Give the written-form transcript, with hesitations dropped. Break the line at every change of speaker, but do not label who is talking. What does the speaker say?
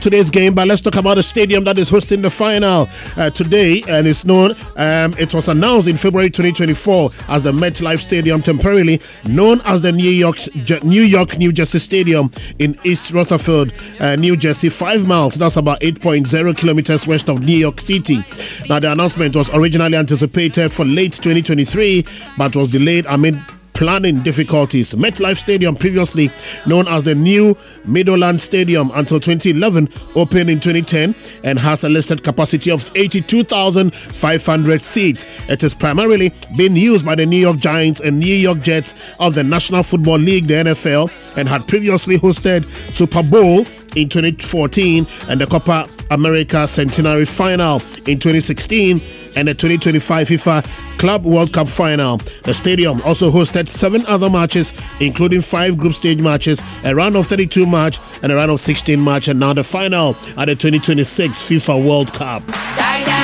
today's game, but let's talk about the stadium that is hosting the final today, and it's known. It was announced in February 2024 as the MetLife Stadium, temporarily known as the New York New Jersey Stadium in East Rutherford, New Jersey, 5 miles. That's about 8.0 kilometers west of New York City. Now, the announcement was originally anticipated for late 2023, but was delayed amid planning difficulties. MetLife Stadium, previously known as the New Meadowlands Stadium until 2011, opened in 2010 and has a listed capacity of 82,500 seats. It is primarily being used by the New York Giants and New York Jets of the National Football League, the NFL, and had previously hosted Super Bowl in 2014 and the Copa America Centenary Final in 2016 and the 2025 FIFA Club World Cup Final. The stadium also hosted 7 other matches, including 5 group stage matches, a round of 32 match and a round of 16 match, and now the final at the 2026 FIFA World Cup.